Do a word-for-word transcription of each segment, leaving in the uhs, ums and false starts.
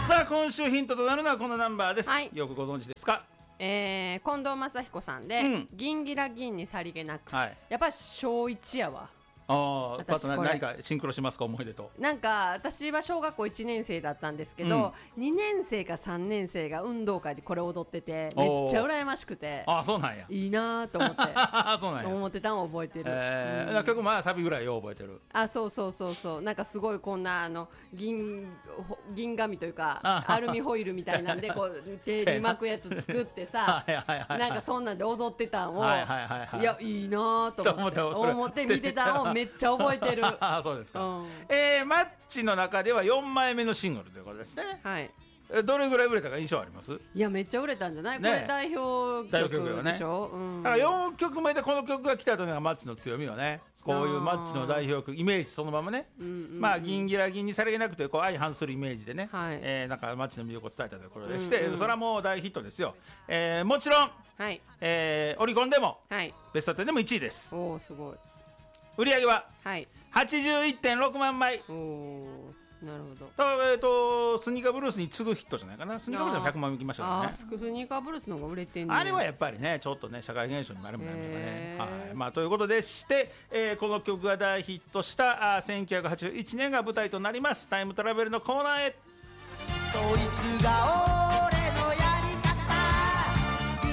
さあ今週ヒントとなるのはこのナンバーです、 はい、 よくご存知ですか？ えー、近藤正彦さんで、うん、銀ギラ銀にさりげなく、はい、やっぱり小一やわ。 ああ、パッと何かシンクロしますか、思い出と。 なんか私は小学校いちねん生だったんですけど、うん、にねん生かさんねん生が運動会でこれ踊っててめっちゃ羨ましくて、 ああそうなんや、 いいなと思ってそうなんや思ってたのを覚えてる、 えーうん、曲まあサビぐらいよう覚えてる。 あ、そうそうそうそう、なんかすごいこんなあの 銀, 銀紙というかアルミホイルみたいなんでこう手に巻くやつ作ってさなんかそんなんで踊ってたんを、はいはいはいはい、いやいいなと思って思って見てたのをめっちゃ覚えてるあ、そうですか、うん、えー、マッチの中ではよんまいめのシングルということですね。 はい。 どれぐらい売れたか印象あります？ いやめっちゃ売れたんじゃない、ね、これ代表曲でしょ、ね、うん、 だからよんきょくめでこの曲が来たというのがマッチの強みよね。こういうマッチの代表曲イメージそのままね、うんうんうん、まあ銀ギラ銀にさりげなくというこう相反するイメージでね、はい、えー、なんかマッチの魅力を伝えたということでして、うんうん、それはもう大ヒットですよ、えー、もちろん、はい、えー、オリコンでも、はい、ベストテンでもいちいです。 おーすごい。 売り上げは、 はい、 はちじゅういってんろくまんまい。 おー、なるほど。 だから、えー、とスニーカーブルースに次ぐヒットじゃないかな。スニーカーブルースはひゃくまんいきましたからね。 あスニーカーブルースの方が売れてんね。 あれはやっぱりねちょっとね社会現象になるみたいなね、はい、まあ、ということでして、えー、この曲が大ヒットしたあせんきゅうひゃくはちじゅういちねんが舞台となりますタイムトラベルのコーナーへ。こいつが俺のやり方、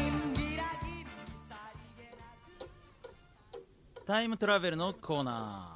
タイムトラベルのコーナー。